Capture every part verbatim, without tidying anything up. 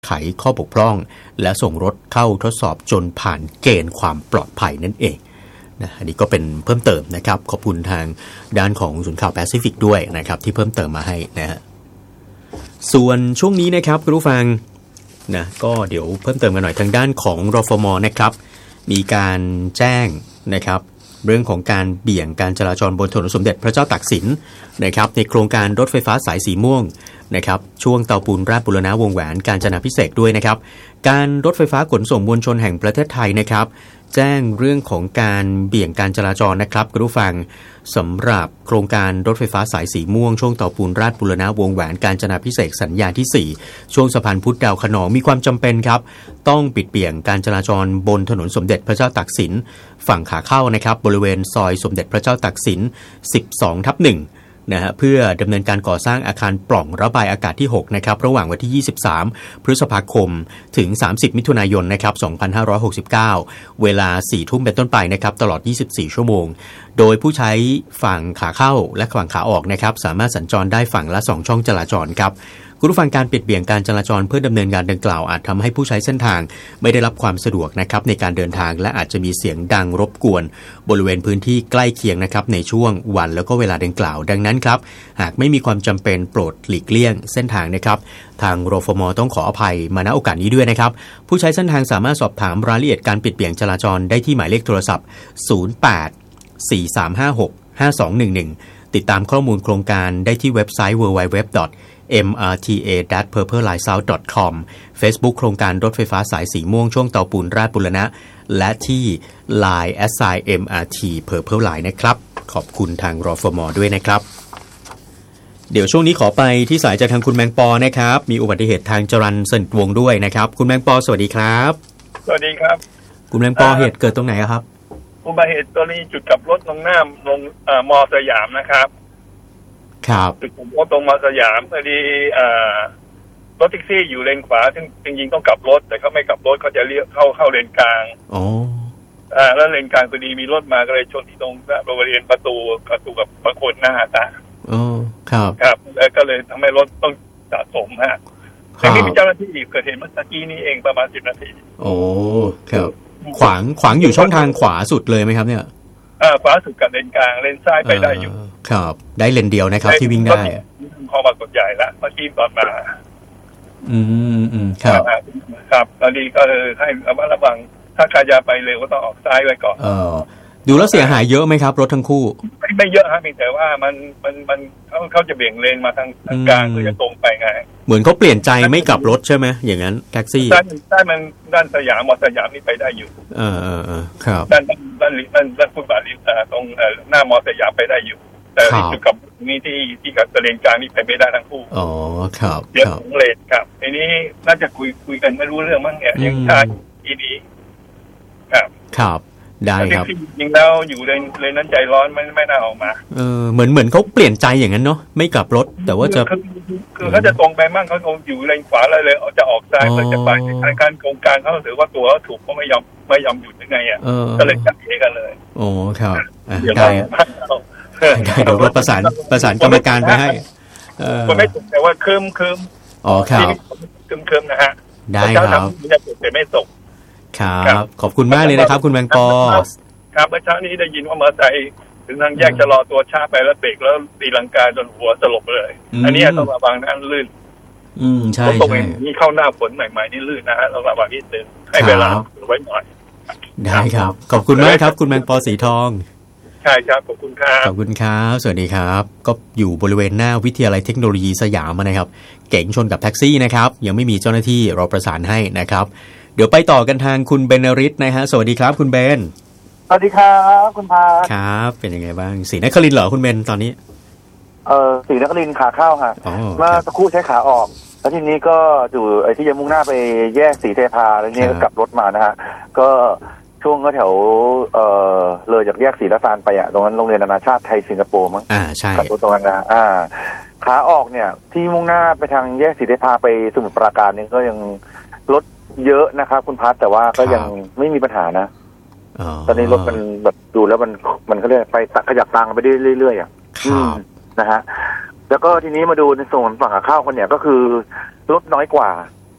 ไขข้อบกพร่องและส่งรถเข้าทดสอบจนผ่านเกณฑ์ความปลอดภัยนั่นเองนะอันนี้ก็เป็นเพิ่มเติมนะครับขอบคุณทางด้านของศูนย์ข่าวแปซิฟิกด้วยนะครับที่เพิ่มเติมมาให้นะฮะส่วนช่วงนี้นะครับคุณผู้ฟังนะก็เดี๋ยวเพิ่มเติมกันหน่อยทางด้านของรฟม.นะครับมีการแจ้งนะครับเรื่องของการเบี่ยงการจราจรบนถนนสมเด็จพระเจ้าตากสินนะครับในโครงการรถไฟฟ้าสายสีม่วงนะครับช่วงเตาปูนราชบุรณะวงแหวนกาญจนาภิเษกด้วยนะครับการรถไฟฟ้าขนส่งมวลชนแห่งประเทศไทยนะครับแจ้งเรื่องของการเบี่ยงการจราจรนะครับคุณผู้ฟังสำหรับโครงการรถไฟฟ้าสายสีม่วงช่วงเตาปูนราชบุรณะวงแหวนกาญจนาภิเษกสัญญาที่สี่ช่วงสะพานพุทธดาวขนองมีความจำเป็นครับต้องปิดเบี่ยงการจราจรบนถนนสมเด็จพระเจ้าตากสินฝั่งขาเข้านะครับบริเวณซอยสมเด็จพระเจ้าตากสิน สิบสองทับหนึ่งนะฮะเพื่อดำเนินการก่อสร้างอาคารปล่องระบายอากาศที่หกนะครับระหว่างวันที่ยี่สิบสามพฤษภาคมถึงสามสิบมิถุนายนนะครับสองพันห้าร้อยหกสิบเก้าเวลา สี่ทุ่มเป็นต้นไปนะครับตลอดยี่สิบสี่ชั่วโมงโดยผู้ใช้ฝั่งขาเข้าและฝั่งขาออกนะครับสามารถสัญจรได้ฝั่งละสองช่องจราจรครับคุณผู้ฟังการปิดเบี่ยงการจราจรเพื่อดำเนินการดังกล่าวอาจทำให้ผู้ใช้เส้นทางไม่ได้รับความสะดวกนะครับในการเดินทางและอาจจะมีเสียงดังรบกวนบริเวณพื้นที่ใกล้เคียงนะครับในช่วงวันแล้วก็เวลาดังกล่าวดังนั้นครับหากไม่มีความจำเป็นโปรดหลีกเลี่ยงเส้นทางนะครับทางรฟม.ต้องขออภัยมาณโอกาสนี้ด้วยนะครับผู้ใช้เส้นทางสามารถสอบถามรายละเอียดการปิดเบี่ยงจราจรได้ที่หมายเลขโทรศัพท์ศูนย์ แปด สี่ สาม ห้า หก ห้า สอง หนึ่ง หนึ่งติดตามข้อมูลโครงการได้ที่เว็บไซต์ ดับเบิลยู ดับเบิลยู ดับเบิลยู ดอท เอ็ม อาร์ ที เอ ดอท เพอร์เพลไลน์ เซาท์ ดอท คอม Facebook โครงการรถไฟฟ้าสายสีม่วงช่วงเตาปูนราชบุรณะและที่ ไลน์ แอท ไซน์ เอ็ม อาร์ ที Purple Line นะครับขอบคุณทางรฟม.ด้วยนะครับเดี๋ยวช่วงนี้ขอไปที่สายจากทางคุณแมงปอนะครับมีอุบัติเหตุทางจรัญสนิทวงศ์ด้วยนะครับคุณแมงปอสวัสดีครับสวัสดีครับคุณแมงปอเหตุเกิดตรงไหนครับอุบัติเหตุตัวนี้จุดกลับรถตรงหน้าลงมอสยามนะครับครับจุดกลับรถตรงมอสยามพอดีรถแท็กซี่อยู่เลนขวาซึ่งจริงๆต้องกลับรถแต่เขาไม่กลับรถเขาจะเลี้ยวเข้าเข้าเลนกลางอ๋ออ่าแล้วเลนกลางพอดีมีรถมาก็เลยชนที่ตรงบริเวณประตูประตูกับประคนหน้าตาอ๋อครับครับแล้วก็เลยทำให้รถต้องสะสมฮะแต่ที่มีเจ้าหน้าที่เกิดเหตุเมื่อกี้นี้เองประมาณสิบนาทีโอ้ครับขวางขวางอยู่ช่องทางขวาสุดเลยไหมครับเนี่ยอ่าขวาสุดกับเลนกลางเลนซ้ายไปได้อยู่ครับได้เลนเดียวนะครับที่วิ่งได้พอมากดใหญ่ละเมื่อกี้ตอนมาอืมอืมครับครับตอนนี้ก็เลยให้ระมัดระวังถ้าใครจะไปเร็วก็ต้องออกซ้ายไว้ก่อนเออดูแล้วเสียหายเยอะไหมครับรถทั้งคู่ไม่ไม่เยอะฮะเพียงแต่ว่ามันมันมันเขาเขาจะเบี่ยงเลนมาทางกลางเพื่อจะตรงไปไงเหมือนเขาเปลี่ยนใจไม่กลับรถใช่ไหมอย่างนั้นแท็กซี่ด้านด้านมันด้านสยามมอสยามนี่ไปได้อยู่เออเออเออครับด้านด้านด้านด้านฟุตบาทริมตรงหน้ามอสยามไปได้อยู่แต่จุดกับนี่ที่ที่กับเลนกลางนี่ไปไม่ได้ทั้งคู่อ๋อครับเดี๋ยวสองเลนครับทีนี้น่าจะคุยคุยกันไม่รู้เรื่องมั้งเนี่ยยังช้าทีนี้ครับครับได้ครับจริงๆแล้วอยู่เลนเลนนั้นใจร้อนไม่ไม่น่าออกมาเออเหมือนเหมือนเขาเปลี่ยนใจอย่างนั้นเนาะไม่กลับรถแต่ว่าจะคือเขาจะตรงไปมั่งเขาคงอยู่เลนขวาเลยเลยจะออกซ้ายเพื่อจะไปทางการโครงการเขาถือว่าตัวเขาถูกเขาไม่ยอมไม่ยอมหยุดยังไงอ่ะก็เลยจับเทกันเลยโอ้ครับได้ได้เดี๋ยวเราประสานประสานกรรมการไปให้เออไม่ตกแต่ว่าเคิมเคิมอ๋อครับเคิมเคิมนะฮะได้ครับจะตกแต่ไม่ตกครับขอบคุณมากเลยนะครับคุณแมงปอครับเมื่อเช้านี้ได้ยินว่ามอเตอร์ไซค์ถึงทางแยกจะรอตัวช้าไปแล้วเบรกแล้วตีลังกาจนหัวสลบเลยอันนี้ต้องระวังนะลื่นอืมใช่ใช่นี่เข้าหน้าฝนใหม่ๆนี่ลื่นนะฮะต้องระวังนิดนึงให้เวลาไว้หน่อยได้ครับขอบคุณมากครับคุณแมงปอสีทองใช่ครับขอบคุณครับขอบคุณครับสวัสดีครับก็อยู่บริเวณหน้าวิทยาลัยเทคโนโลยีสยามนะครับเก๋งชนกับแท็กซี่นะครับยังไม่มีเจ้าหน้าที่เราประสานให้นะครับเดี๋ยวไปต่อกันทางคุณเบนฤทธิ์นะฮะสวัสดีครับคุณเบนสวัสดีครับคุณพาครับเป็นยังไงบ้างศรีนครินทร์เหรอคุณเบนตอนนี้เออศรีนครินทร์ขาเข้าค่ะเมื่อสักครู่ใช้ขาออกแล้วทีนี้ก็อยู่ไอ้ที่จะมุ่งหน้าไปแยกศรีเทพาแล้วนี่ก็กลับรถมานะฮะก็ช่วงก็แถวเอ่อเลยจากแยกศรีละซานไปอ่ะตรงนั้นโรงเรียนนานาชาติไทยสิงคโปร์มั้งอ่าใช่กลับรถตรงนั้นนะอ่าขาออกเนี่ยที่มุ่งหน้าไปทางแยกศรีเทพาไปสมุทรปราการนี่ก็ยังรถเยอะนะครับคุณพัฒแต่ว่าก็ยังไม่มีปัญหานะตอนนี้รถมันแบบดูแล้วมันมันก็เรียกไปตักขยับตังไปได้เรื่อยๆอ่ะนะฮะแล้วก็ทีนี้มาดูในโซนฝั่งขาเข้าคนเนี่ยก็คือรถน้อยกว่า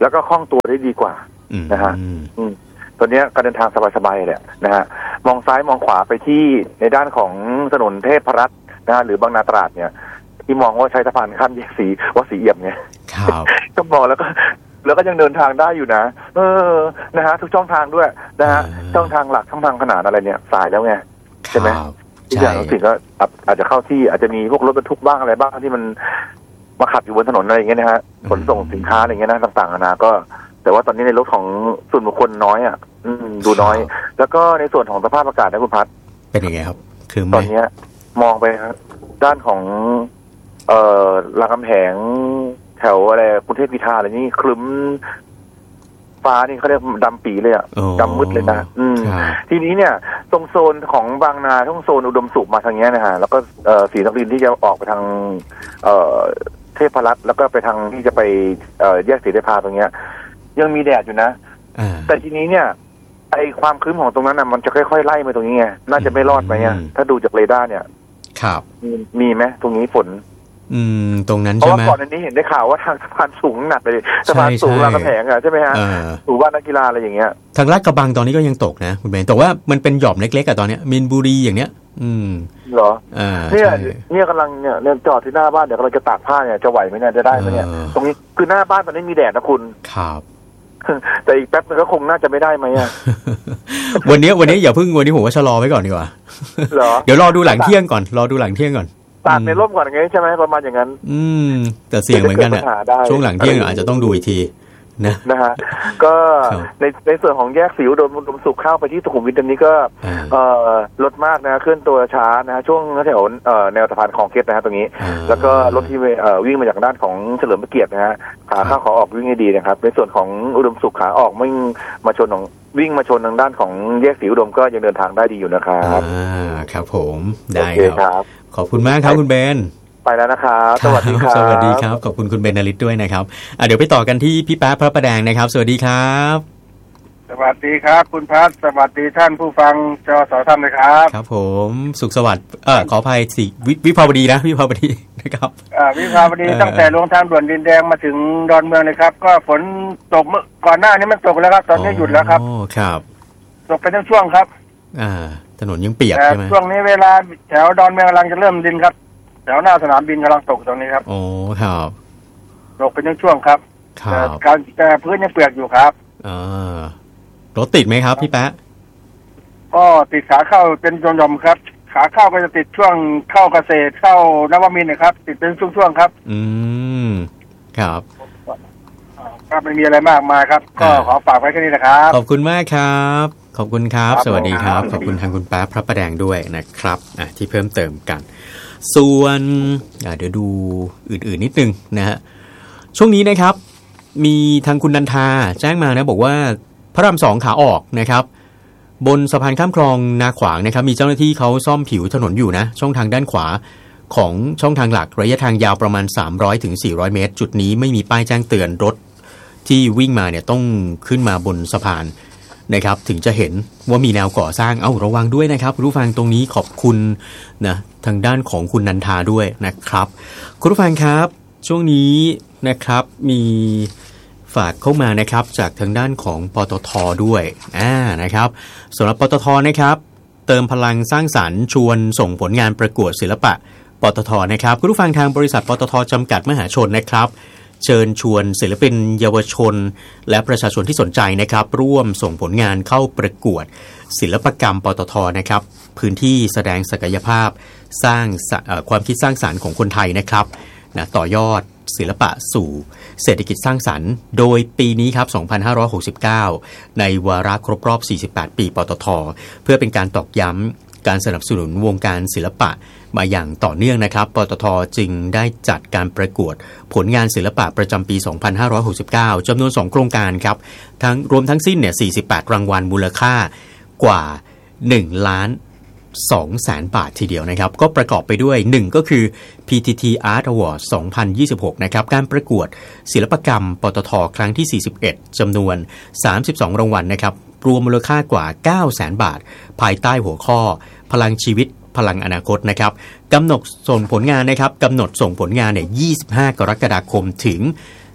แล้วก็คล่องตัวได้ดีกว่านะฮะตอนนี้การเดินทางสบายๆเลยนะฮะมองซ้ายมองขวาไปที่ในด้านของถนนเทพรัตน์นะฮะหรือบางนาตราดเนี่ยที่มองว่าใช้สะพานข้ามแยกสีวัดศรีเอี่ยมเนี่ยก็มองแล้วก็แล้วก็ยังเดินทางได้อยู่นะเออนะฮะทุกช่องทางด้วยนะฮะช่องทางหลักช่องทางขนาดอะไรเนี่ยสายแล้วไงใช่ไหมที่อย่างสิ่งก็อาจจะเข้าที่อาจจะมีพวกรถบรรทุกบ้างอะไรบ้างที่มันมาขับอยู่บนถนนอะไรอย่างเงี้ยนะฮะขนส่งสินค้าอะไรเงี้ยนะต่างๆนานาก็แต่ว่าตอนนี้ในรถของส่วนบุคคลน้อยอ่ะดูน้อยแล้วก็ในส่วนของสภาพอากาศนะคุณพัฒน์เป็นยังไงครับคือตอนนี้มองไปด้านของเอ่อรามคำแหงแถวอะไรกรุงเทพพิธาอะไรนี่คลึ้มฟ้านี่เขาเรียกดำปีเลยอ่ะดำมืดเลยนะอืมทีนี้เนี่ยตรงโซนของบางนาทั้งโซนอุดมสุขมาทางเนี้ยนะฮะแล้วก็ศรีนครินทร์ที่จะออกไปทางเอ่อเทพรัตน์แล้วก็ไปทางที่จะไปเอ่อแยกศรีเทพาตรงเนี้ยยังมีแดดอยู่นะแต่ทีนี้เนี่ยไอความครึ้มของตรงนั้นน่ะมันจะค่อยๆไล่มาตรงนี้ไงน่าจะไม่รอดไหมเนี่ยถ้าดูจากเรดาร์เนี่ยครับมีไหมตรงนี้ฝนอืมตรงนั้นใช่ไหมเพราะว่าก่อนอันนี้เห็นได้ข่าวว่าทางสะพานสูงหนักเลยสะพานสูงรามคำแหงอ่ะใช่ไหมฮะสูงบ้านนักกีฬาอะไรอย่างเงี้ยทางลาดกระบังตอนนี้ก็ยังตกนะคุณเบนแต่ว่ามันเป็นหย่อมเล็กๆอะตอนเนี้ยมีนบุรีอย่างเนี้ยอืมเหรออ่าเนี่ยเนี่ยกำลังเนี่ยเนี่ยจอดที่หน้าบ้านเดี๋ยวเราจะตากผ้าเนี่ยจะไหวไหมเนี่ยจะได้ไหมเนี่ยตรงนี้คือหน้าบ้านตอนนี้มีแดดนะคุณครับแต่อีกแป๊บนึงก็คงน่าจะไม่ได้ไหมอ่ะวันนี้วันนี้อย่าเพิ่งวันนี้ผมว่าชะลอไว้ก่อนดีกว่าเหรอเดี๋ยวรอดูหลังเที่ยงก่อนรอดูหลังเที่ยงก่อนตากในร่มก่อนไงใช่ไหมประมาณอย่างนั้นอืมแต่เสี่ยงเหมือนกันอ่ะช่วงหลังเที่ยงอาจจะต้องดูอีกทีนะนะฮะก็ในในส่วนของแยกศรีอุดมอุดมสุขเข้าไปที่สุขุมวิทตอนนี้ก็เอ่อลดมากนะเคลื่อนตัวช้านะช่วงแถวเอ่อแนวสะพานคลองเกตนะฮะตรงนี้แล้วก็รถที่เอ่อวิ่งมาจากด้านของเฉลิมพระเกียรตินะฮะขาเข้าขาออกวิ่งให้ดีนะครับในส่วนของอุดมสุขขาออกไม่มาชนของวิ่งมาชนทางด้านของแยกศรีอุดมก็ยังเดินทางได้ดีอยู่นะครับอ่าครับผมได้ครับขอบคุณมากครับคุณเบนไปแล้วนะครับสวัสดีครับสวัสดีครับขอบคุณคุณเบนนฤทธิ์ด้วยนะครับอ่ะเดี๋ยวไปต่อกันที่พี่แป๊ะพระประแดงนะครับสวัสดีครับสวัสดีครับคุณพัฒน์สวัสดีท่านผู้ฟังจอสอท่านเลยครับครับผมสุขสวัสดิ์เออขออภัยสิวิภาวดีนะวิภาวดีนะครับอ่าวิภาวดีตั้งแต่ลงทางด่วนดินแดงมาถึงดอนเมืองเลยครับก็ฝนตกเมื่อก่อนหน้านี้มันตกแล้วครับตอนนี้หยุดแล้วครับโอ้ครับตกเป็นช่วงครับอ่าถนนยังเปียกใช่ไหมช่วงนี้เวลาแถวดอนเมืองกำลังจะเริ่มดินครับแถวหน้าสนามบินกำลังตกตรงนี้ครับโอ้ครับตกเป็นช่วงครับครับการแต่พื้นยังเปียกอยู่ครับอ่ารถติดไหมครับพี่แป๊ะก็ติดขาเข้าเป็นหย่อมๆครับขาเข้าก็จะติดช่วงเข้าเกษตรเข้านวมินทร์นะครับติดเป็นช่วงๆครับอืมครับครับไม่มีอะไรมากมายครับก็ขอฝากไว้แค่นี้นะครับขอบคุณมากครับขอบคุณครับสวัสดีครับขอบคุณทางคุณแป๊ะพระประแดงด้วยนะครับอ่ะที่เพิ่มเติมกันส่วนเดี๋ยวดูอื่นๆนิดนึงนะฮะช่วงนี้นะครับมีทางคุณนันทาแจ้งมานะบอกว่าพระรามสองขาออกนะครับบนสะพานข้ามคลองนาขวางนะครับมีเจ้าหน้าที่เขาซ่อมผิวถนนอยู่นะช่องทางด้านขวาของช่องทางหลักระยะทางยาวประมาณสามร้อยถึงสี่ร้อยเมตรจุดนี้ไม่มีป้ายแจ้งเตือนรถที่วิ่งมาเนี่ยต้องขึ้นมาบนสะพานนะครับถึงจะเห็นว่ามีแนวก่อสร้างเอาระวังด้วยนะครับคุณผู้ฟังตรงนี้ขอบคุณนะทางด้านของคุณนันทาด้วยนะครับคุณผู้ฟังครับช่วงนี้นะครับมีฝากเข้ามานะครับจากทางด้านของปตท.ด้วยอ่านะครับสำหรับปตท.นะครับเติมพลังสร้างสรรค์ชวนส่งผลงานประกวดศิลปะปตท.นะครับคุณผู้ฟังทางบริษัทปตท.จำกัดมหาชนนะครับเชิญชวนศิลปินเยาวชนและประชาชนที่สนใจนะครับร่วมส่งผลงานเข้าประกวดศิลปกรรมปตท.นะครับพื้นที่แสดงศักยภาพสร้างความคิดสร้างสรรค์ของคนไทยนะครับนะต่อยอดศิลปะสู่เศรษฐกิจสร้างสรรค์โดยปีนี้ครับสองพันห้าร้อยหกสิบเก้าในวาระครบรอบสี่สิบแปดปีปตท.เพื่อเป็นการตอกย้ำการสนับสนุนวงการศิลปะมาอย่างต่อเนื่องนะครับปตท.จึงได้จัดการประกวดผลงานศิลปะประจำปีสองพันห้าร้อยหกสิบเก้าจำนวนสองโครงการครับทั้งรวมทั้งสิ้นเนี่ยสี่สิบแปดรางวัลมูลค่ากว่าหนึ่งล้านสองแสนบาททีเดียวนะครับก็ประกอบไปด้วยหนึ่งก็คือ พี ที ที Art Award สองพันยี่สิบหกนะครับการประกวดศิลปกรรมปตท.ครั้งที่สี่สิบเอ็ดจำนวนสามสิบสองรางวัลนะครับรวมมูลค่ากว่า เก้าแสนบาทภายใต้หัวข้อพลังชีวิตพลังอนาคตนะครับกำหนดส่งผลงานนะครับกำหนดส่งผลงานเนี่ยยี่สิบห้ากรกฎาคมถึง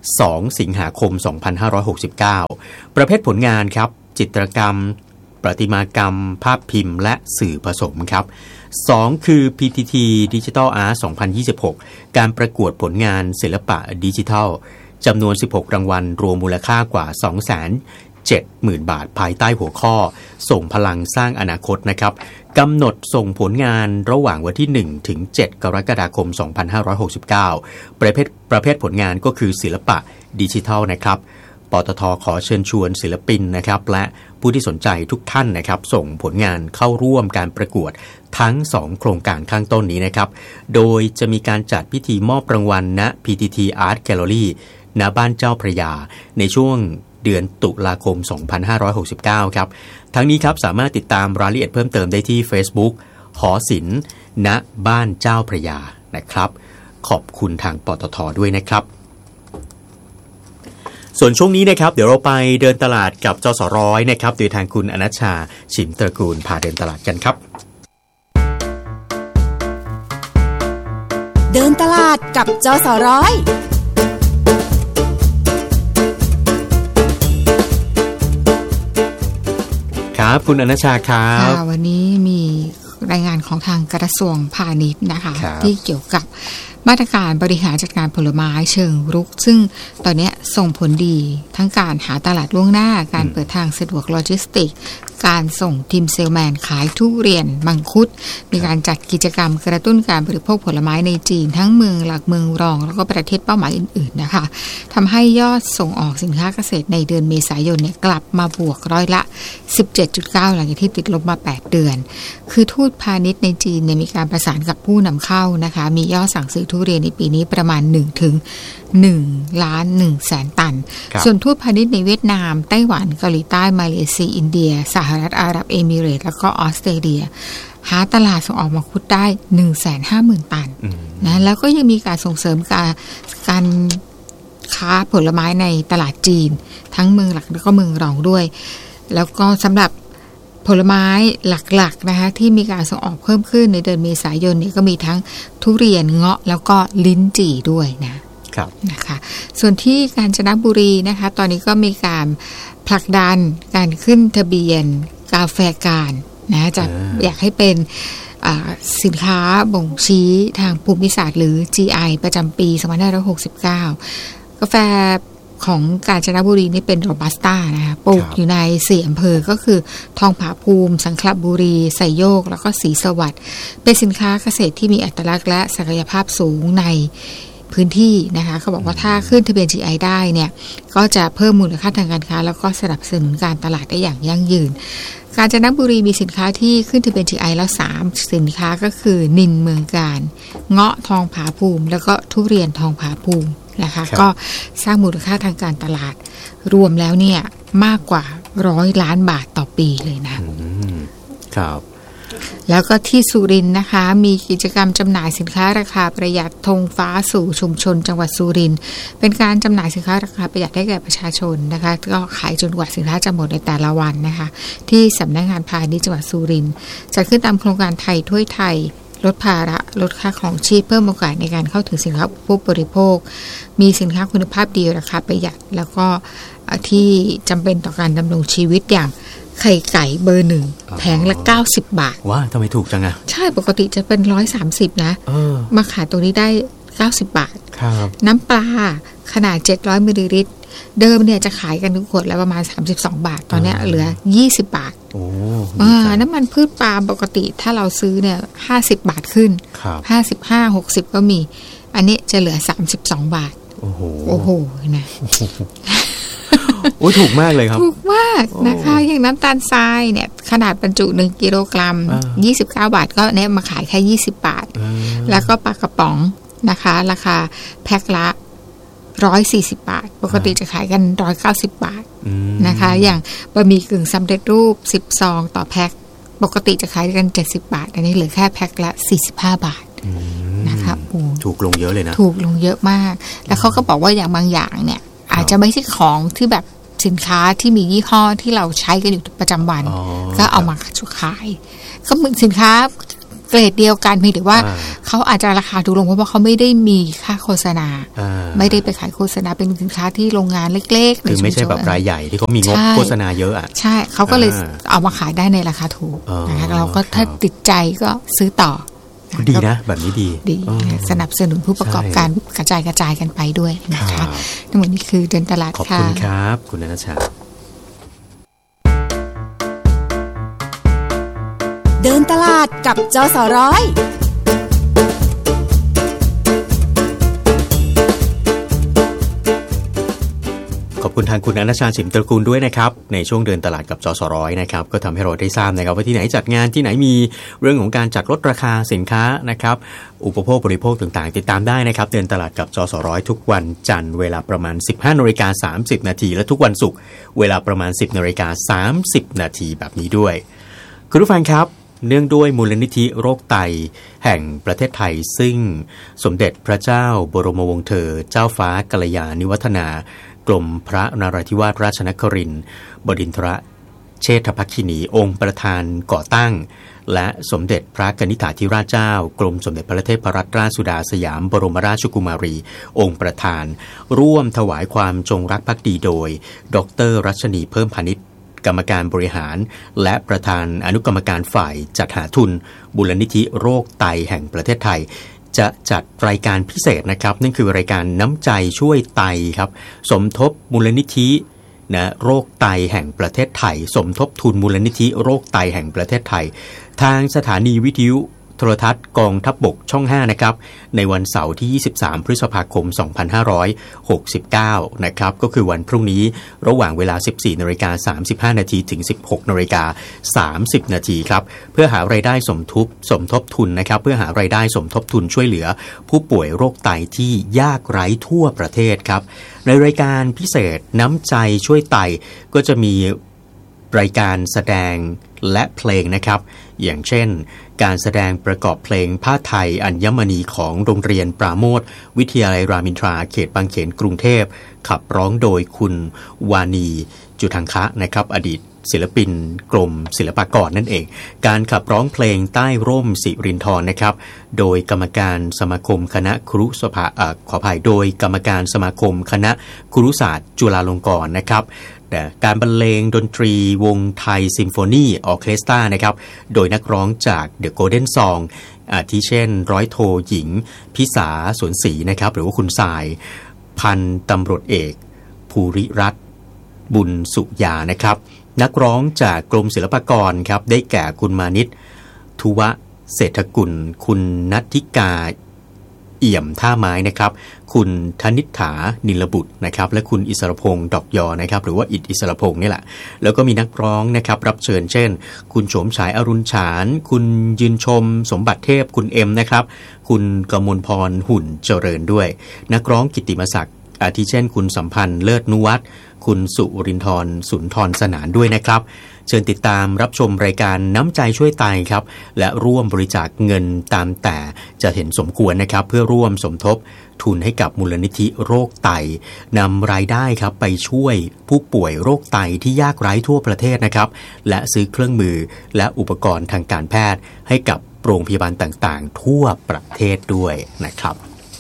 สองสิงหาคมสองพันห้าร้อยหกสิบเก้าประเภทผลงานครับจิตรกรรมประติมากรรมภาพพิมพ์และสื่อผสมครับสองคือ พี ที ที Digital Art สองพันยี่สิบหกการประกวดผลงานศิลปะดิจิทัลจำนวนสิบหกรางวัลรวมมูลค่ากว่า สองแสนเจ็ดหมื่น บาทภายใต้หัวข้อส่งพลังสร้างอนาคตนะครับกำหนดส่งผลงานระหว่างวันที่หนึ่งถึงเจ็ดกรกฎาคมสองพันห้าร้อยหกสิบเก้าประเภทประเภทผลงานก็คือศิลปะดิจิทัลนะครับปตท.ขอเชิญชวนศิลปินนะครับและผู้ที่สนใจทุกท่านนะครับส่งผลงานเข้าร่วมการประกวดทั้งสองโครงการข้างต้นนี้นะครับโดยจะมีการจัดพิธีมอบรางวัลณ พี ที ที Art Gallery ณบ้านเจ้าพระยาในช่วงเดือนตุลาคมสองพันห้าร้อยหกสิบเก้าครับทั้งนี้ครับสามารถติดตามรายละเอียดเพิ่มเติมได้ที่ Facebook หอศิลป์ณบ้านเจ้าพระยานะครับขอบคุณทางปตท.ด้วยนะครับส่วนช่วงนี้นะครับเดี๋ยวเราไปเดินตลาดกับจสร้อยนะครับโดยทางคุณอนัชชาฉิมตระกูลพาเดินตลาดกันครับเดินตลาดกับจสร้อยครับคุณอนัชชาครับวันนี้มีรายงานของทางกระทรวงพาณิชย์นะคะที่เกี่ยวกับมาตรการบริหารจัดการผลไม้เชิงรุกซึ่งตอนนี้ส่งผลดีทั้งการหาตลาดล่วงหน้าการเปิดทางสะดวกโลจิสติกการส่งทีมเซลแมนขายทุเรียนมังคุดมีการจัดกิจกรรมกระตุ้นการบริโภคผลไม้ในจีนทั้งเมืองหลักเมืองรองแล้วก็ประเทศเป้าหมายอื่นๆนะคะทำให้ยอดส่งออกสินค้าเกษตรในเดือนเมษายนเนี่ยกลับมาบวกร้อยละ สิบเจ็ดจุดเก้า หลังจากที่ติดลบมาแปดเดือนคือทูตพาณิชย์ในจีนเนี่ยมีการประสานกับผู้นำเข้านะคะมียอดสั่งซื้อทุเรียนในปีนี้ประมาณหนึ่งถึงหนึ่งล้านหนึ่งแสนตันส่วนทูตพาณิชย์ในเวียดนามไต้หวันเกาหลีใต้มาเลเซียอินเดียสหรัฐอาหรับเอมิเรตส์แล้วก็ออสเตรเลียหาตลาดส่งออกมังคุดได้ หนึ่งแสนห้าหมื่น ตันนะแล้วก็ยังมีการส่งเสริมการการค้าผลไม้ในตลาดจีนทั้งเมืองหลักแล้วก็เมืองรองด้วยแล้วก็สำหรับผลไม้หลักๆนะคะที่มีการส่งออกเพิ่มขึ้นในเดือนเมษายนนี้ก็มีทั้งทุเรียนเงาะแล้วก็ลิ้นจี่ด้วยนะครับนะคะส่วนที่กาญจนบุรีนะคะตอนนี้ก็มีการผลักดันการขึ้นทะเบียนกาแฟการนะจะอยากให้เป็นสินค้าบ่งชี้ทางภูมิศาสตร์หรือ จี ไอ ประจำปีสองพันห้าร้อยหกสิบเก้ากาแฟของกาญจนบุรีนี่เป็นโรบัสต้านะคะปลูกอยู่ในสี่อำเภอก็คือทองผาภูมิสังขละบุรีไสโยกแล้วก็ศรีสวัสดิ์เป็นสินค้าเกษตรที่มีอัตลักษณ์และศักยภาพสูงในพื้นที่นะคะเขาบอกว่าถ้าขึ้นทะเบียน จี ไอ ได้เนี่ยก็จะเพิ่มมูลค่าทางการค้าแล้วก็สนับสนุนการตลาดได้อย่างยั่งยืนกาญจนบุรีมีสินค้าที่ขึ้นทะเบียน จี ไอ แล้วสามสินค้าก็คือนินเมืองการเงาะทองผาภูมิแล้วก็ทุเรียนทองผาภูมินะคะก็สร้างมูลค่าทางการตลาดรวมแล้วเนี่ยมากกว่าร้อยล้านบาทต่อปีเลยนะครับแล้วก็ที่สุรินทร์นะคะมีกิจกรรมจำหน่ายสินค้าราคาประหยัดธงฟ้าสู่ชุมชนจังหวัดสุรินทร์เป็นการจำหน่ายสินค้าราคาประหยัดให้แก่ประชาชนนะคะก็ขายจนกว่าสินค้าจะหมดในแต่ละวันนะคะที่สำนักงานพาณิชย์จังหวัดสุรินทร์จัดขึ้นตามโครงการไทยถ้วยไทยลดภาระลดค่าครองชีพเพิ่มโอกาสในการเข้าถึงสินค้าผู้บริโภคมีสินค้าคุณภาพดีราคาประหยัดแล้วก็ที่จำเป็นต่อการดำรงชีวิตอย่างไข่ไก่เบอร์หนึ่งแผงละเก้าสิบบาทว้าทำไมถูกจังอะใช่ปกติจะเป็นร้อยสามสิบนะมาขายตรงนี้ได้เก้าสิบบาทครับน้ำปลาขนาดเจ็ดร้อยมิลลิลิตรเดิมเนี่ยจะขายกันทุกขวดแล้วประมาณสามสิบสองบาทตอนนี้เหลือยี่สิบบาทโอ้อ่าน้ำมันพืชปาล์มปกติถ้าเราซื้อเนี่ยห้าสิบบาทขึ้นห้าสิบห้า หกสิบก็มีอันนี้จะเหลือสามสิบสองบาทโอ้โหโอ้โหนะโอ้ถูกมากเลยครับถูกมากนะคะอย่างน้ำตาลทรายเนี่ยขนาดบรรจุหนึ่งกิโลกรัมยี่สิบเก้าบาทก็เนี่ยมาขายแค่ยี่สิบบาทแล้วก็ปลากระป๋องนะคะราคาแพ็คละหนึ่งร้อยสี่สิบบาทปกติจะขายกันหนึ่งร้อยเก้าสิบบาทนะคะอย่างบะหมี่กึ่งสำเร็จรูปสิบซองต่อแพ็คปกติจะขายกันเจ็ดสิบบาทอันนี้เหลือแค่แพ็คละสี่สิบห้าบาทนะคะโอ้ถูกลงเยอะเลยนะถูกลงเยอะมากแล้วเขาก็บอกว่าอย่างบางอย่างเนี่ยอาจจะไม่ใช่ของที่แบบสินค้าที่มียี่ห้อที่เราใช้กันอยู่ประจำวันก็เอามาขายก็เหมือนสินค้าเกรดเดียวกันเพียงแต่ว่าเขาอาจจะราคาถูกลงเพราะว่าเขาไม่ได้มีค่าโฆษณาไม่ได้ไปขายโฆษณาเป็นสินค้าที่โรงงานเล็กๆคือไม่ใช่แบบรายใหญ่ที่เขามีงบโฆษณาเยอะอ่ะใช่เขาก็เลยเอามาขายได้ในราคาถูกนะคะเราก็ถ้าติดใจก็ซื้อต่อดีนะแบบนี้ดีดีสนับสนุนผู้ประกอบการกระจายกระจายกันไปด้วยนะคะทั้งหมดนี้คือเดินตลาดขอบคุณครับคุณณัฐชาเดินตลาดกับจสร้อยขอบคุณทางคุณณัฐชาฉิมตระกูลด้วยนะครับในช่วงเดินตลาดกับจสร้อยนะครับก็ทำให้เราได้ทราบนะครับว่าที่ไหนจัดงานที่ไหนมีเรื่องของการจัดลดราคาสินค้านะครับอุปโภคบริโภคต่างๆติดตามได้นะครับเดินตลาดกับจสร้อยทุกวันจันทร์เวลาประมาณ สิบห้านาฬิกาสามสิบนาทีและทุกวันศุกร์เวลาประมาณ สิบนาฬิกาสามสิบนาทีแบบนี้ด้วยคุณผู้ฟังครับเนื่องด้วยมูลนิธิโรคไตแห่งประเทศไทยซึ่งสมเด็จพระเจ้าบรมวงศ์เธอเจ้าฟ้ากัลยาณิวัฒนากรมพระนราธิวาสราชนครินทร์บดินทรเชษฐภักขินีองค์ประธานก่อตั้งและสมเด็จพระกนิษฐาธิราชเจ้ากรมสมเด็จพระเทพรัตนราชสุดาสยามบรมราชกุมารีองค์ประธานร่วมถวายความจงรักภักดีโดยดร.รัชนีเพิ่มพาณิชย์กรรมการบริหารและประธานอนุกรรมการฝ่ายจัดหาทุนมูลนิธิโรคไตแห่งประเทศไทยจะจัดรายการพิเศษนะครับนั่นคือรายการน้ำใจช่วยไตครับสมทบมูลนิธินะโรคไตแห่งประเทศไทยสมทบทุนมูลนิธิโรคไตแห่งประเทศไทยทางสถานีวิทยุโทรทัศน์กองทัพบกช่องห้านะครับในวันเสาร์ที่ยี่สิบสามพฤษภาคมสองพันห้าร้อยหกสิบเก้านะครับก็คือวันพรุ่งนี้ระหว่างเวลา สิบสี่นาฬิกาสามสิบห้านาทีถึง สิบหกนาฬิกาสามสิบนาทีครับเพื่อหารายได้สมทบสมทบทุนนะครับเพื่อหารายได้สมทบทุนช่วยเหลือผู้ป่วยโรคไตที่ยากไร้ทั่วประเทศครับในรายการพิเศษน้ำใจช่วยไตก็จะมีรายการแสดงและเพลงนะครับอย่างเช่นการแสดงประกอบเพลงผ้าไทยอัญมณีของโรงเรียนปราโมทวิทยาลัยรามอินทราเขตบางเขนกรุงเทพขับร้องโดยคุณวานีจุทังคะนะครับอดีตศิลปินกรมศิลปากรนั่นเองการขับร้องเพลงใต้ร่มสิรินธรนะครับโดยกรรมการสมาคมคณะครุศาสตร์ขออภัยโดยกรรมการสมาคมคณะครุศาสตร์จุฬาลงกรณ์นะครับแต่การบรรเลงดนตรีวงไทยซิมโฟนีออร์เคสตรานะครับโดยนักร้องจาก The Golden Song อาทิเช่นร้อยโทหญิงพิสาสวนศรีนะครับหรือว่าคุณสายพันตำรวจเอกภูริรัตน์บุญสุยานะครับนักร้องจากกรมศิลปากรครับได้แก่คุณมานิตทุวะเศรษฐกุลคุณนัทธิกาเอี่ยมท่าไม้นะครับคุณธนิษฐานิลบุตรนะครับและคุณอิสรพงษ์ดอกยอนะครับหรือว่าอิฐอิสรพงษ์นี่แหละแล้วก็มีนักร้องนะครับรับเชิญเช่นคุณโฉมฉายอรุณฉานคุณยืนชมสมบัติเทพคุณเอ็มนะครับคุณกมลพรหุ่นเจริญด้วยนักร้องกิตติมศักดิ์อาทิเช่นคุณสัมพันธ์เลิศนุวัฒน์คุณสุรินทร์สุนทรสนานด้วยนะครับเชิญติดตามรับชมรายการน้ำใจช่วยไตครับและร่วมบริจาคเงินตามแต่จะเห็นสมควรนะครับเพื่อร่วมสมทบทุนให้กับมูลนิธิโรคไตนำรายได้ครับไปช่วยผู้ป่วยโรคไตที่ยากไร้ทั่วประเทศนะครับและซื้อเครื่องมือและอุปกรณ์ทางการแพทย์ให้กับโรงพยาบาลต่างๆทั่วประเทศด้วยนะครับ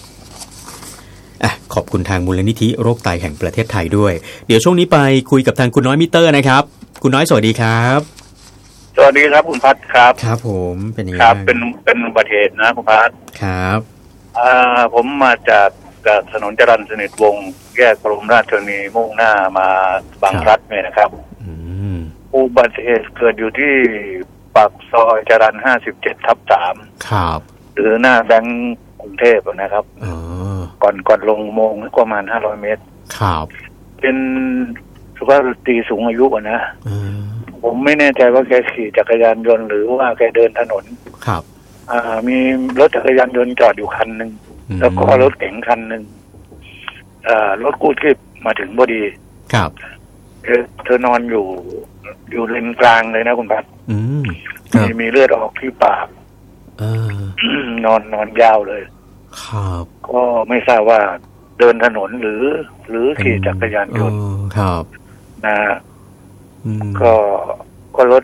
ขอบคุณทางมูลนิธิโรคไตแห่งประเทศไทยด้วยเดี๋ยวช่วงนี้ไปคุยกับทางคุณน้อยมิเตอร์นะครับคุณน้อยสวัสดีครับสวัสดีครับคุณพัฒครับครับผมเป็นยังไงครับเป็นเป็นอุบัติเหตุนะคุณพัฒครับอ่าผมมาจากถนนจรัญสนิทวงศ์แยกบรมราชชนนีมุ่งหน้ามาบางพลัดเนี่ยนะครับอุบัติเหตุเกิดอยู่ที่ปากซอยจรัญห้าสิบเจ็ดทับสามครับหรือหน้าแบงก์กรุงเทพนะครับก่อนก่อนลงโมงก็ประมาณห้าร้อยเมตรครับเป็นสุภาพสตรีสูงอายุนะผมไม่แน่ใจว่าแกขี่จักรยานยนต์หรือว่าแกเดินถนนครับอ่ามีรถจักรยานยนต์จอดอยู่คันหนึ่งแล้วก็รถเก๋งคันหนึ่งอ่ารถกู้ชีพมาถึงพอดีครับเธอเธอนอนอยู่อยู่เลนกลางเลยนะคุณพัฒน์มีมีเลือดออกที่ปากนอนนอนยาวเลยครับก็ไม่ทราบว่าเดินถนนหรือหรือขี่จักรยานยนต์ครับนะก็ก็รถ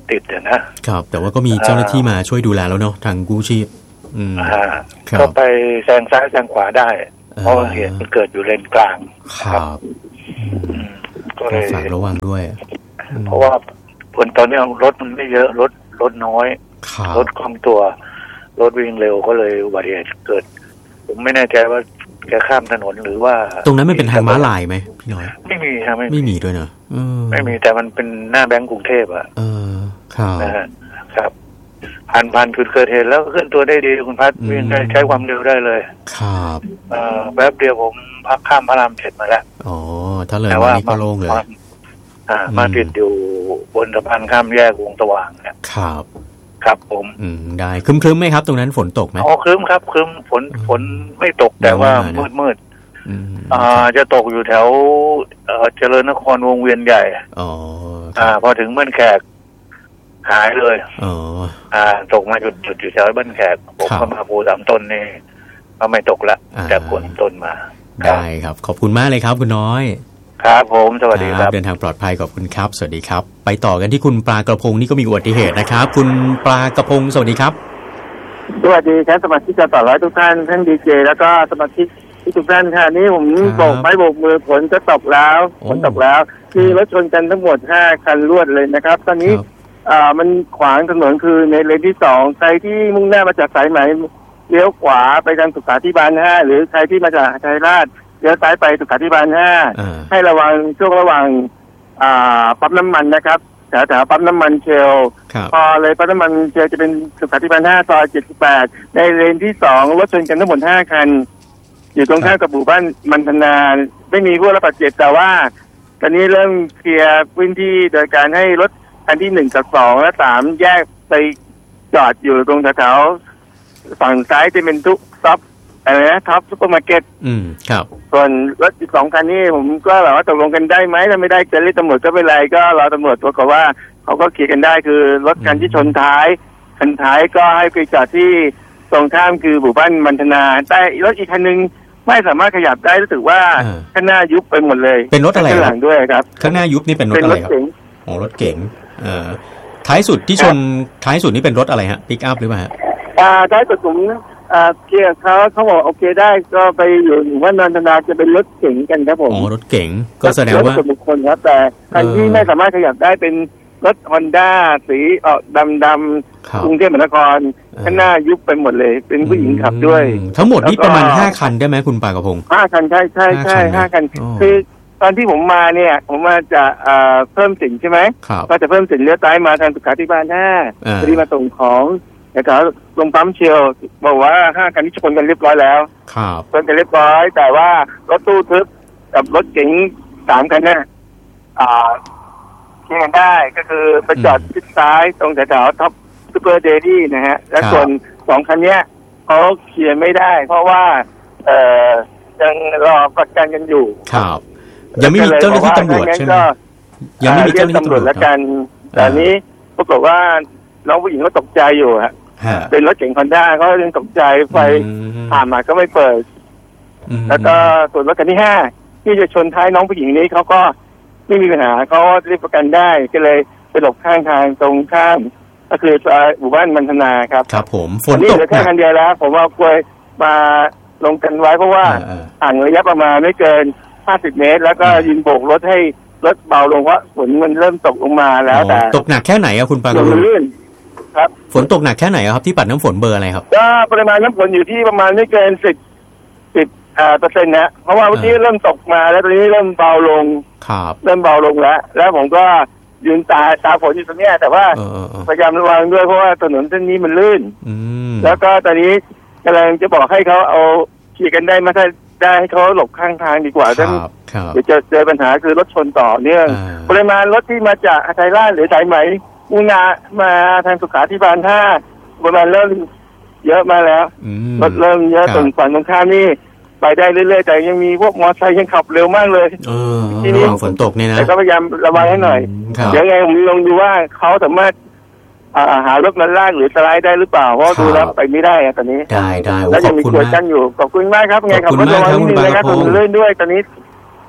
ติดนะครับแต่ว่าก็มีเจ้าหน้าที่มาช่วยดูแลแล้วเนาะทางกู้ชีพอืมก็ไปแซงซ้ายแซงขวาได้เพราะเหตุมันเกิดอยู่เลนกลางครับก็เลยฝากระวังด้วยเพราะว่าผลตอนนี้รถมันไม่เยอะรถรถน้อยรถคล่องตัวรถวิ่งเร็วก็เลยอุบัติเหตุเกิดผมไม่แน่ใจว่าแกข้ามถนนหรือว่าตรงนั้นไม่เป็นทางม้าลายไหมพี่น้อยไม่มีครับไม่ไม่มีด้วยเนอะไม่มีแต่มันเป็นหน้าแบงก์กรุงเทพอ่ะเออครับนะฮะครับผ่านผ่านจุดเกิดเหตุแล้วเคลื่อนตัวได้ดีคุณพัฒน์วิ่งได้ใช้ความเร็วได้เลยครับเอ่อแป๊บเดียวผมพักข้ามพระรามเจ็ดมาแล้วอ๋อถ้าเลยมานี่ก็โล่งเลยอ่ามาติดอยู่บนสะพานข้ามแยกวงสว่างเนี่ยครับครับผมอืมได้ครึ้มๆไหมครับตรงนั้นฝนตกไหมอ๋อครึ้มครับครึ้มฝนฝนไม่ตกแต่ว่ามืดมืดอ่าจะตกอยู่แถวเอ่อเจริญนครวงเวียนใหญ่อ๋ออ่าพอถึงบ้านแขกหายเลยอ๋ออ่าตกมาจุดจุดอยู่แถวบ้านแขกผมก็มาภูสามต้นนี่ก็ไม่ตกละแต่ฝนต้นมาได้ครับขอบคุณมากเลยครับคุณน้อยครับผมสวัสดีครับเดินทางปลอดภัยขอบคุณครับสวัสดีครับไปต่อกันที่คุณปลากระพงนี่ก็มีอุบัติเหตุนะครับคุณปลากระพงสวัสดีครับสวัสดีครับสมาชิกต่อร้อยทุกท่านท่านดีเจแล้วก็สมาชิกทุกท่านค่ะนี่ผมโบกไม้โบกมือฝนจะตกแล้วฝนตกแล้วมีรถชนกันทั้งหมดห้าคันรวดเลยนะครับตอนนี้อ่ามันขวางถนนคือในเลนที่สองใครที่มุ่งหน้ามาจากสายไหมเลี้ยวขวาไปทางสุขาภิบาลห้าหรือใครที่มาจากชัยราชเลี้ยวซ้ายไปสุขาภิบาลห้าให้ระวังช่วงระหว่างอ่าปั๊มน้ำมันนะครับแถวแถวปั๊มน้ำมันเชลพอเลยปั๊มน้ำมันเชลจะเป็นสุขาภิบาลห้าซอยเจ็ดสิบแปดในเลนที่สองรถชนกันทั้งหมดห้าคันอยู่ตรงข้ามกับหมู่บ้านมันธนาไม่มีผู้รับบาดเจ็บแต่ว่าตอนนี้เริ่มเคลียร์พื้นที่โดยการให้รถคันที่หนึ่งกับสองและสามแยกไปจอดอยู่ตรงแถวฝั่งซ้ายจะเป็นทุกซับอะไรนะท็อปซุปเปอร์มาร์เก็ตอืมครับส่วนรถอีกสองคันนี้ผมก็แบบว่าตกลงกันได้ไหมถ้าไม่ได้จะเรียกตำรวจก็ไม่เป็นไรก็รอตำรวจตัวก่อนว่าเขาก็เคลียร์กันได้คือรถคันที่ชนท้ายคันท้ายก็ให้ไปจอดที่ตรงข้ามคือหมู่บ้านมันธนาแต่รถอีกคันนึงไม่สามารถขยับได้รู้สึกว่าข้างหน้ายุบไปหมดเลยเป็นรถอะไรข้างหลังด้วยครับข้างหน้ายุบนี่เป็นรถอะไรครับอ๋อรถเก๋งเอ่อท้ายสุดที่ชนท้ายสุดนี่เป็นรถอะไรฮะปิกอัพหรือเปล่าฮะอ่าท้ายสุดผมอ่าเกียร์เขาเขาบอกโอเคได้ก็ไปอยู่ว่านนทนาจะเป็นรถเก๋งกันครับผมอ๋อรถเก๋งก็แสดงว่าส่วนบุคคลครับแต่คันที่ไม่สามารถขยับได้เป็นรถ Honda สีออกดำๆกรุงเทพมหานครข้างหน้ายุบไปหมดเลยเป็นผู้หญิงขับด้วยทั้งหมดนี่ประมาณห้าคันได้ไหมคุณปากระพงห้าคันใช่ใช่ใช่ห้าคันคือตอนที่ผมมาเนี่ยผมมาจะเพิ่มสินใช่ไหมก็จะเพิ่มสินเลี้ยวซ้ายมาทางสุขาภิบาลห้าพอดีมาส่งของนะครับลงปั๊มเชียวบอกว่าห้าคันที่ชนกันเรียบร้อยแล้วชนกันเรียบร้อยแต่ว่ารถตู้ทึบกับรถเก๋งสามคันเนี่ยเคลียร์กันได้ก็คือไปจอดชิดซ้ายตรงแถวๆท็อปซูเปอร์เดลี่นะฮะและส่วนสองคันเนี้ยเขาเคลียร์ไม่ได้เพราะว่าเอ่อยังรอประกันกันอยู่ครับยังไม่มีเจ้าหน้าที่ตำรวจใช่ไหมยังไม่มีเจ้าหน้าที่ตำรวจแล้วกันแต่นี้ปรากฏว่าน้องผู้หญิงก็ตกใจอยู่ฮะเป็นรถเก๋งคอนด้าเขายังตกใจไฟผ่านมาก็ไม่เปิดแล้วก็ส่วนรถคันที่ห้าที่จะชนท้ายน้องผู้หญิงนี้เขาก็ไม่มีปัญหาเขาเรียกประกันได้ก็เลยไปหลบข้างทางตรงข้ามก็คือหมู่บ้านมันธนาครับครับผมฝนตกนี่เหลือแค่คันเดียวแล้วผมเอากลวยมาลงกันไว้เพราะว่าห่างระยะประมาณไม่เกินห้าสิบเมตรแล้วก็ยืนโบกรถให้รถเบาลงเพราะฝนมันเริ่มตกลงมาแล้วแต่ตกหนักแค่ไหนอะคุณปากระพงครับฝนตกหนักแค่ไหนครับที่ปัดน้ำฝนเบอร์อะไรครับก็ปริมาณน้ำฝนอยู่ที่ประมาณไม่เกินสิบสิบอ่าเปอร์เซ็นต์นะเพราะว่าเมื่อกี้เริ่มตกมาแล้วตอนนี้เริ่มเบาลงครับเริ่มเบาลงแล้วแล้วผมก็ยืนตาตาฝนอยู่ตรงนี้แต่ว่าพยายามระวังด้วยเพราะว่าถนนเส้นนี้มันลื่นแล้วก็ตอนนี้กำลังจะบอกให้เขาเอาขี่กันได้มาถ้าได้ให้เขาหลบข้างทางดีกว่าท่านเดี๋ยวจะเจอปัญหาคือรถชนต่อเนื่องปริมาณรถที่มาจากชัยราชหรือสายไหมมุ่งหน้ามาทางสุขาภิบาลห้าประมาณเริ่มเยอะมาแล้วรถเริ่มเยอะตรงฝั่งตรงข้ามนี่ไปได้เรื่อยๆแต่ยังมีพวกมอเตอร์ไซค์ยังขับเร็วมากเลยที่นี่ฝนตกนี่นะแต่ก็พยายามระวังให้หน่อยเดี๋ยวไงผมลองดูว่าเขาสามารถหารถมันลากหรือสไลด์ได้หรือเปล่าเพราะดูแล้วไปไม่ได้ตอนนี้ได้ได้แล้วยังมีตัวกั้นอยู่ขอบคุณมากครับไงขับรถระวังนิดนึงนะครับถนนลื่นด้วยตอนนี้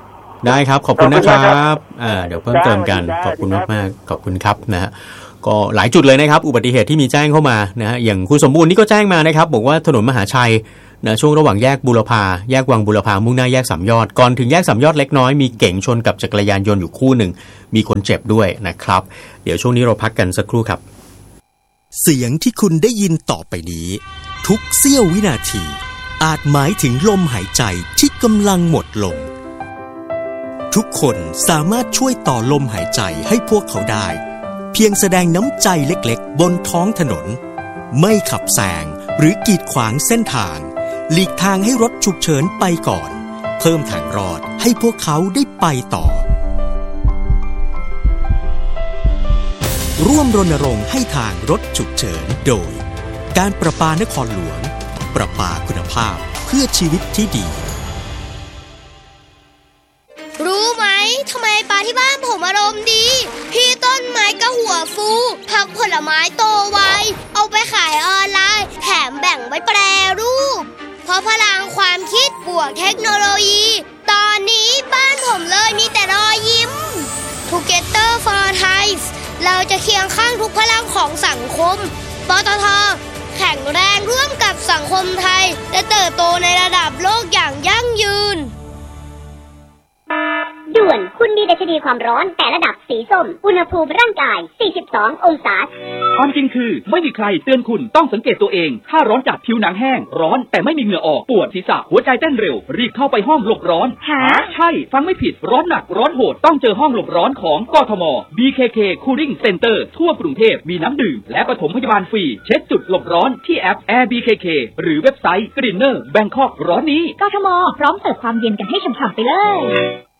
ได้ครับขอบคุณนะครับอ่าเดี๋ยวเพิ่มเติมกันขอบคุณมากๆขอบคุณครับนะฮะก็หลายจุดเลยนะครับอุบัติเหตุที่มีแจ้งเข้ามานะฮะอย่างคุณสมบูรณ์นี่ก็แจ้งมานะครับบอกว่าถนนมหาชัยนะช่วงระหว่างแยกบุรพาแยกวังบุรพามุ่งหน้าแยกสามยอดก่อนถึงแยกสามยอดเล็กน้อยมีเก๋งชนกับจักรยานยนต์อยู่คู่หนึ่งมีคนเจ็บด้วยนะครับเดี๋ยวช่วงนี้เราพักกันสักครู่ครับเสียงที่คุณได้ยินต่อไปนี้ทุกเสี้ยววินาทีอาจหมายถึงลมหายใจที่กำลังหมดลงทุกคนสามารถช่วยต่อลมหายใจให้พวกเขาได้เพียงแสดงน้ำใจเล็กๆบนท้องถนนไม่ขับแซงหรือกีดขวางเส้นทางหลีกทางให้รถฉุกเฉินไปก่อนเพิ่มทางรอดให้พวกเขาได้ไปต่อร่วมรณรงค์ให้ทางรถฉุกเฉินโดยการประปานครหลวงประปาคุณภาพเพื่อชีวิตที่ดีรู้ไหมทำไมปลาที่บ้านผมอารมณ์ดีพี่ต้นไม้ก็หัวฟูผักผลไม้โตไวเอาไปขายออนไลน์แถมแบ่งไว้แปรรูปเพราะพลังความคิดบวกเทคโนโลยีตอนนี้บ้านผมเลยมีแต่รอยยิ้ม Together for Thai เราจะเคียงข้างทุกพลังของสังคมปตท.แข็งแรงร่วมกับสังคมไทยและเติบโตในระดับโลกอย่างยั่งยืนด่วนคุณมีดัชนีความร้อนแต่ระดับสีส้มอุณหภูมิร่างกายสี่สิบสององศาความจริงคือไม่มีใครเตือนคุณต้องสังเกตตัวเองถ้าร้อนจัดผิวหนังแห้งร้อนแต่ไม่มีเหงื่อออกปวดศีรษะหัวใจเต้นเร็วรีบเข้าไปห้องหลบร้อนฮะใช่ฟังไม่ผิดร้อนหนักร้อนโหดต้องเจอห้องหลบร้อนของกทม บี เค เค Cooling Center ทั่วกรุงเทพมีน้ำดื่มและปฐมพยาบาลฟรีเช็คจุดหลบร้อนที่แอป Air บี เค เค หรือเว็บไซต์ Greener Bangkok ร้อนนี้กทมพร้อมเสิร์ฟความเย็นกันให้ฉ่ำๆไปเลย